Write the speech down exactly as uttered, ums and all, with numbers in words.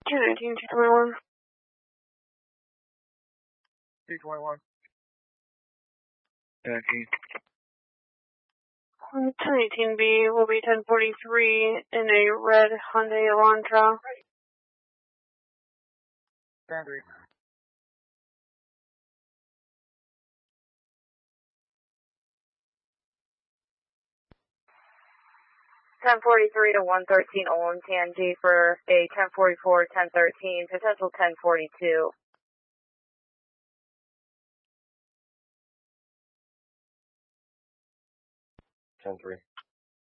two nineteen, two twenty-one. two twenty-one. nineteen. two eighteen B will be ten forty-three in a red Hyundai Elantra. ten three. ten forty-three to one thirteen Olin T N G for a ten forty-four, ten thirteen, potential ten forty-two. ten three.